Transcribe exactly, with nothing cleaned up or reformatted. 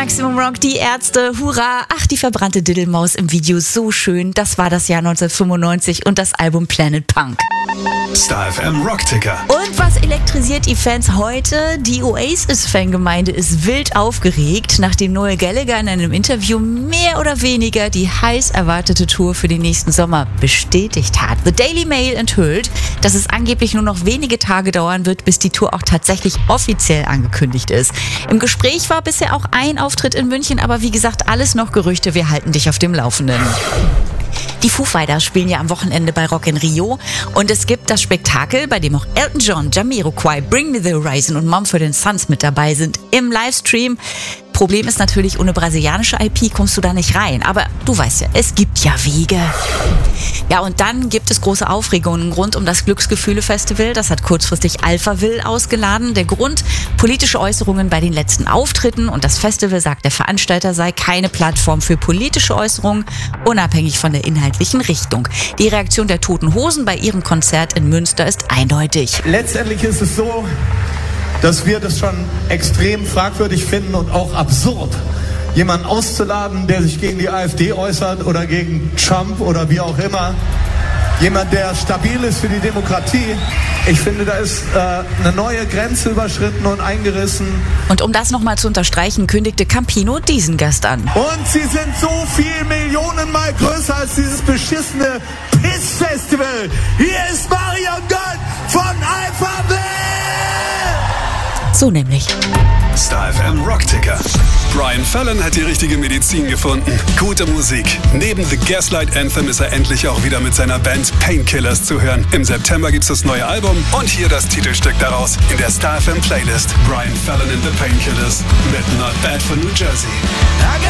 Maximum Rock, die Ärzte, hurra, ach, die verbrannte Diddelmaus im Video, so schön. Das war das Jahr neunzehnhundertfünfundneunzig und das Album Planet Punk. Star F M Rockticker. Und was elektrisiert die Fans heute? Die Oasis-Fangemeinde ist wild aufgeregt, nachdem Noel Gallagher in einem Interview mehr oder weniger die heiß erwartete Tour für den nächsten Sommer bestätigt hat. The Daily Mail enthüllt, dass es angeblich nur noch wenige Tage dauern wird, bis die Tour auch tatsächlich offiziell angekündigt ist. Im Gespräch war bisher auch ein Auftritt in München, aber wie gesagt, alles noch Gerüchte, wir halten dich auf dem Laufenden. Die Foo Fighters spielen ja am Wochenende bei Rock in Rio und es gibt das Spektakel, bei dem auch Elton John, Jamiroquai, Bring Me The Horizon und Mumford and Sons mit dabei sind im Livestream. Problem ist natürlich, ohne brasilianische I P kommst du da nicht rein. Aber du weißt ja, es gibt ja Wege. Ja, und dann gibt es große Aufregungen rund um das Glücksgefühle-Festival. Das hat kurzfristig Alphaville ausgeladen. Der Grund, politische Äußerungen bei den letzten Auftritten. Und das Festival, sagt der Veranstalter, sei keine Plattform für politische Äußerungen, unabhängig von der inhaltlichen Richtung. Die Reaktion der Toten Hosen bei ihrem Konzert in Münster ist eindeutig. Letztendlich ist es so, dass wir das schon extrem fragwürdig finden und auch absurd, jemanden auszuladen, der sich gegen die AfD äußert oder gegen Trump oder wie auch immer. Jemand, der stabil ist für die Demokratie. Ich finde, da ist äh, eine neue Grenze überschritten und eingerissen. Und um das nochmal zu unterstreichen, kündigte Campino diesen Gast an. Und sie sind so viel Millionenmal größer als dieses beschissene Piss-Festival. Hier ist Marion Gott von Alphaville! So nämlich. Star F M Rockticker. Brian Fallon hat die richtige Medizin gefunden. Gute Musik. Neben The Gaslight Anthem ist er endlich auch wieder mit seiner Band Painkillers zu hören. Im September gibt's das neue Album und hier das Titelstück daraus in der Star F M Playlist. Brian Fallon and the Painkillers mit Not Bad for New Jersey.